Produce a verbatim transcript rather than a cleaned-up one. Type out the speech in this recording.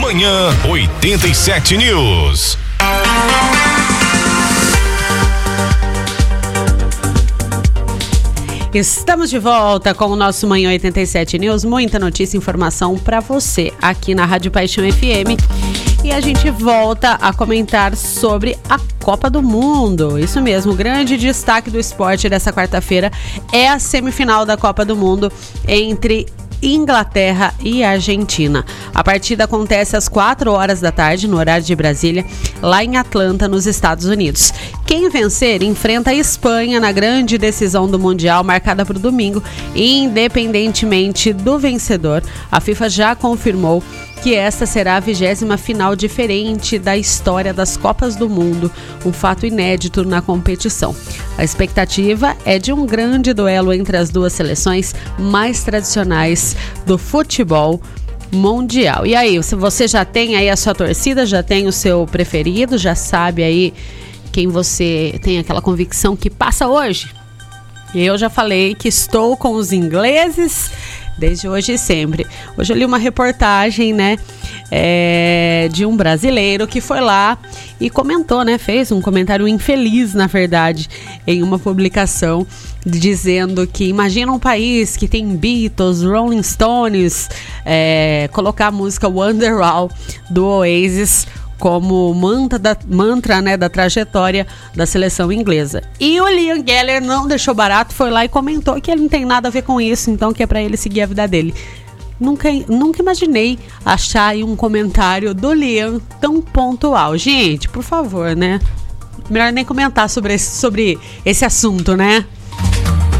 Manhã oitenta e sete News. Estamos de volta com o nosso Manhã oitenta e sete News. Muita notícia e informação para você aqui na Rádio Paixão F M. E a gente volta a comentar sobre a Copa do Mundo. Isso mesmo, o grande destaque do esporte dessa quarta-feira é a semifinal da Copa do Mundo entre Inglaterra e Argentina. A partida acontece às quatro horas da tarde, no horário de Brasília, lá em Atlanta, nos Estados Unidos. Quem vencer enfrenta a Espanha na grande decisão do Mundial, marcada para o domingo. Independentemente do vencedor, a FIFA já confirmou que esta será a vigésima final diferente da história das Copas do Mundo, um fato inédito na competição. A expectativa é de um grande duelo entre as duas seleções mais tradicionais do futebol mundial. E aí, se você já tem aí a sua torcida, já tem o seu preferido, já sabe aí quem você tem aquela convicção que passa hoje? Eu já falei que estou com os ingleses desde hoje e sempre. Hoje eu li uma reportagem, né, é, de um brasileiro que foi lá e comentou, né, fez um comentário infeliz, na verdade, em uma publicação, dizendo que imagina um país que tem Beatles, Rolling Stones, é, colocar a música Wonderwall do Oasis como mantra, da, mantra né, da trajetória da seleção inglesa. E o Liam Gallagher não deixou barato, foi lá e comentou que ele não tem nada a ver com isso, então que é pra ele seguir a vida dele. Nunca, nunca imaginei achar aí um comentário do Liam tão pontual. Gente, por favor, né? Melhor nem comentar sobre esse, sobre esse assunto, né?